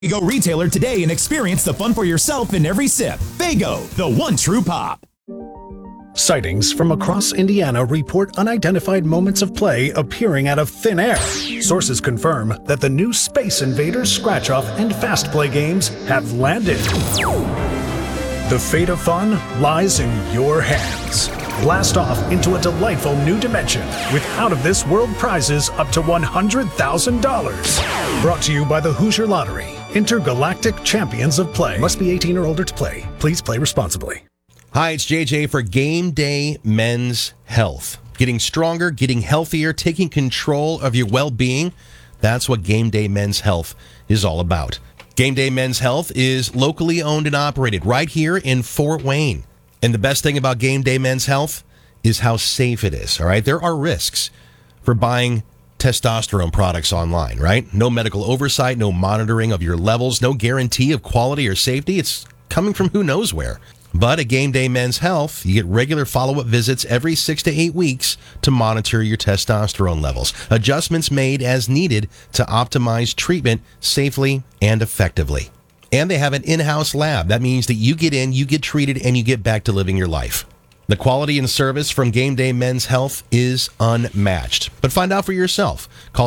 Go retailer today and experience the fun for yourself in every sip. Faygo, the one true pop. Sightings from across Indiana report unidentified moments of play appearing out of thin air. Sources confirm that the new Space Invaders Scratch-Off and Fast Play games have landed. The fate of fun lies in your hands. Blast off into a delightful new dimension with out-of-this-world prizes up to $100,000. Brought to you by the Hoosier Lottery. Intergalactic Champions of Play. Must be 18 or older to play. Please play responsibly. Hi, it's JJ for Game Day Men's Health. Getting stronger, getting healthier, taking control of your well-being. That's what Game Day Men's Health is all about. Game Day Men's Health is locally owned and operated right here in Fort Wayne. And the best thing about Game Day Men's Health is how safe it is, all right? There are risks for buying testosterone products online, right? No medical oversight, no monitoring of your levels, no guarantee of quality or safety. It's coming from who knows where. But at Game Day Men's Health, you get regular follow-up visits every 6 to 8 weeks to monitor your testosterone levels. Adjustments made as needed to optimize treatment safely and effectively. And they have an in-house lab. That means that you get in, you get treated, and you get back to living your life. The quality and service from Game Day Men's Health is unmatched. But find out for yourself. Call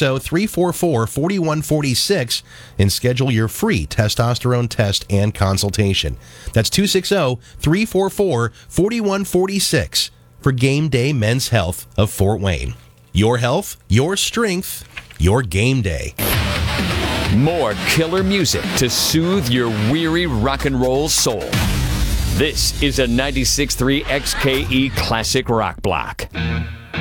260-344-4146 and schedule your free testosterone test and consultation. That's 260-344-4146 for Game Day Men's Health of Fort Wayne. Your health, your strength, your game day. More killer music to soothe your weary rock and roll soul. This is a 96.3 XKE Classic Rock Block.